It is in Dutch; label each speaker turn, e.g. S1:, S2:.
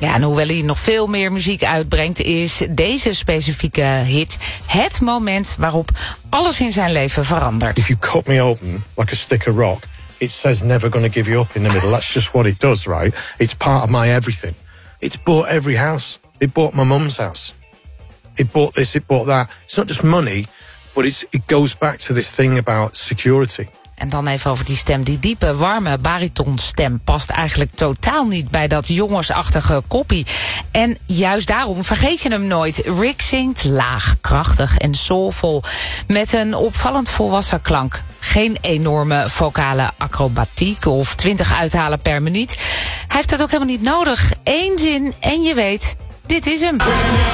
S1: Ja, en hoewel hij nog veel meer muziek uitbrengt, is deze specifieke hit het moment waarop alles in zijn leven verandert.
S2: If you cut me open like a stick of rock, it says never gonna give you up in the middle. That's just what it does, right? It's part of my everything. It's bought every house. It bought my mum's house. It bought this, it bought that. It's not just money, but it goes back to this thing about security.
S1: En dan even over die stem. Die diepe, warme baritonstem past eigenlijk totaal niet bij dat jongensachtige koppie. En juist daarom vergeet je hem nooit. Rick zingt laag, krachtig en soulvol. Met een opvallend volwassen klank. Geen enorme vocale acrobatiek of 20 uithalen per minuut. Hij heeft dat ook helemaal niet nodig. Eén zin en je weet, dit is hem.